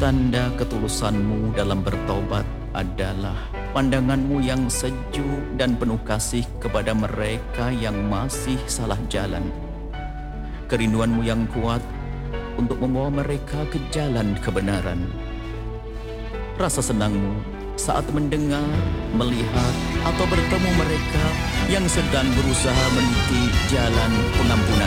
tanda ketulusanmu dalam bertobat adalah pandanganmu yang sejuk dan penuh kasih kepada mereka yang masih salah jalan. Kerinduanmu yang kuat untuk membawa mereka ke jalan kebenaran. Rasa senangmu saat mendengar, melihat, atau bertemu mereka yang sedang berusaha meniti jalan pengampunan.